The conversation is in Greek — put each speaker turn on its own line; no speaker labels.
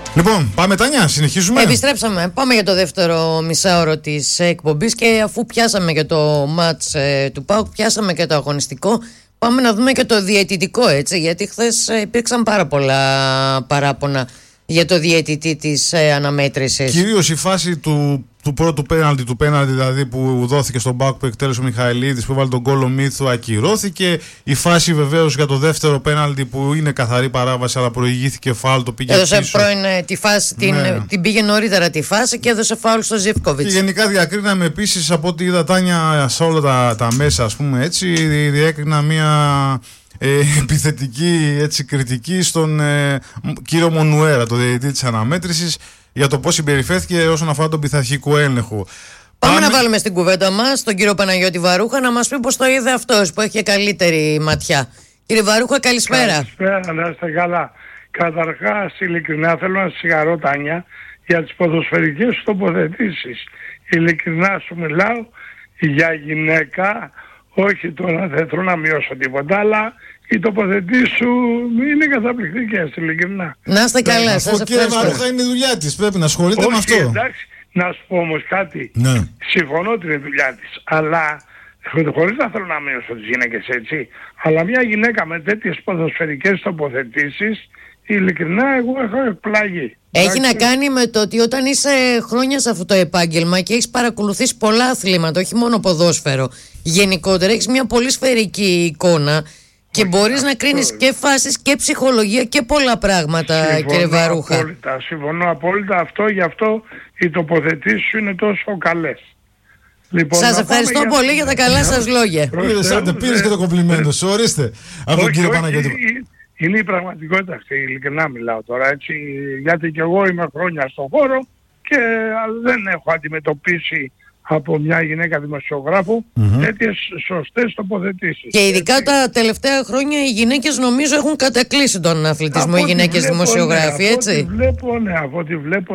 Λοιπόν, πάμε Τάνια, συνεχίζουμε.
Επιστρέψαμε. Πάμε για το δεύτερο μισάωρο της εκπομπής και αφού πιάσαμε και το μάτς του ΠΑΟΚ, πιάσαμε και το αγωνιστικό, πάμε να δούμε και το διαιτητικό, έτσι, γιατί χθες υπήρξαν πάρα πολλά παράπονα για το διαιτητή της αναμέτρησης.
Κυρίως η φάση του πρώτου πέναλτι, δηλαδή που δόθηκε στον ΠΑΟΚ που εκτέλεσε ο Μιχαηλίδης, που έβαλε τον γκολ ο Μίθου, ακυρώθηκε. Η φάση βεβαίως για το δεύτερο πέναλτι που είναι καθαρή παράβαση, αλλά προηγήθηκε φάουλ, το πήγε
έδωσε
πίσω.
πρώην τη φάση, την πήγε νωρίτερα τη φάση και έδωσε φάουλ στο Ζίβκοβιτς.
Και γενικά διακρίναμε επίσης, από ό,τι είδα Τάνια σε όλα τα μέσα, ας πούμε έτσι, διέκρινα μια επιθετική κριτική στον κύριο Μονουέρα, το διαιτητή της αναμέτρησης, για το πώς συμπεριφέρθηκε όσον αφορά τον πειθαρχικό έλεγχο.
Πάμε να βάλουμε στην κουβέντα μας τον κύριο Παναγιώτη Βαρούχα να μας πει πώς το είδε αυτός που έχει καλύτερη ματιά. Κύριε Βαρούχα, καλησπέρα.
Καλησπέρα, να είστε καλά. Καταρχάς, ειλικρινά θέλω να συγχαρώ Τάνια για τις ποδοσφαιρικές τοποθετήσεις. Ειλικρινά σου μιλάω για γυναίκα, όχι τώρα δεν θέλω να μειώσω τίποτα, αλλά οι τοποθετήσεις σου είναι καταπληκτικές, ειλικρινά.
Να είστε καλά, σας
κύριε Βαρούχα, είναι η δουλειά της, πρέπει να ασχολείται με αυτό.
Εντάξει, να σου πω όμως κάτι.
Ναι.
Συμφωνώ ότι είναι η δουλειά της, αλλά χωρίς να θέλω να μειώσω τις γυναίκες έτσι, αλλά μια γυναίκα με τέτοιες ποδοσφαιρικές τοποθετήσεις, ειλικρινά εγώ έχω εκπλαγεί.
Έχει να κάνει με το ότι όταν είσαι χρόνια σε αυτό το επάγγελμα και έχεις παρακολουθήσει πολλά αθλήματα, όχι μόνο ποδόσφαιρο, γενικότερα έχεις μια πολύ σφαιρική εικόνα και μπορείς να κρίνεις και φάσεις και ψυχολογία και πολλά πράγματα, κύριε Βαρούχα.
Συμφωνώ απόλυτα αυτό, γι' αυτό οι τοποθετήσεις σου είναι τόσο καλές. Λοιπόν,
σας ευχαριστώ πολύ για τα καλά σας λόγια.
Πήρες και το κομπλιμέντο σου, ορίστε, από τον κύριο Παναγιώτη.
Είναι η πραγματικότητα αυτή, ειλικρινά μιλάω τώρα έτσι, γιατί και εγώ είμαι χρόνια στον χώρο και δεν έχω αντιμετωπίσει από μια γυναίκα δημοσιογράφου τέτοιες σωστές τοποθετήσεις.
Και ειδικά τα τελευταία χρόνια οι γυναίκες νομίζω έχουν κατακλείσει τον αθλητισμό, οι γυναίκες δημοσιογράφοι, έτσι.
Από ό,τι βλέπω